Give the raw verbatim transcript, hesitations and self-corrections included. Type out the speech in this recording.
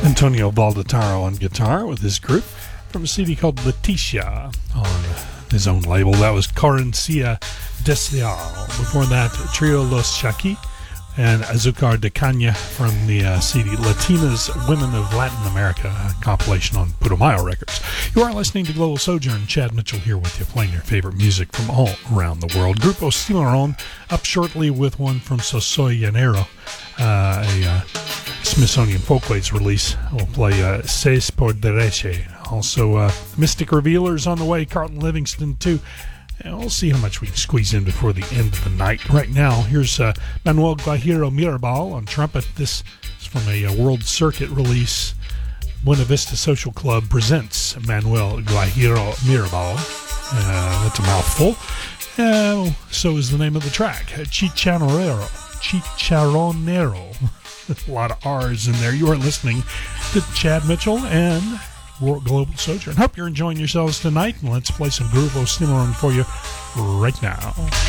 Antonio Baldataro on guitar with his group from a C D called Leticia on his own label. That was Corencia Deseal. Before that, Trio Los Chaki and Azucar de Caña from the uh, C D Latinas Women of Latin America, a compilation on Putumayo Records. You are listening to Global Sojourn. Chad Mitchell here with you, playing your favorite music from all around the world. Grupo Cimarron up shortly with one from Sosoy Llanero, uh, a uh, Smithsonian Folkways release. We'll play uh, Seis por Dereche. Also, uh, Mystic Revealers on the way, Carlton Livingston too. And we'll see how much we can squeeze in before the end of the night. Right now, here's uh, Manuel Guajiro Mirabal on trumpet. This is from a, a World Circuit release. Buena Vista Social Club presents Manuel Guajiro Mirabal. Uh, that's a mouthful. Uh, so is the name of the track, Chicharronero. Chicharronero. A lot of R's in there. You are listening to Chad Mitchell and World Global Sojourn. Hope you're enjoying yourselves tonight, and let's play some Grupo Cimarron for you right now.